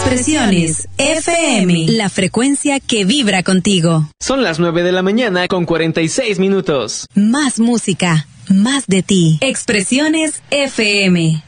Expresiones FM, la frecuencia que vibra contigo. Son las 9 de la mañana con 46 minutos. Más música, más de ti. Expresiones FM.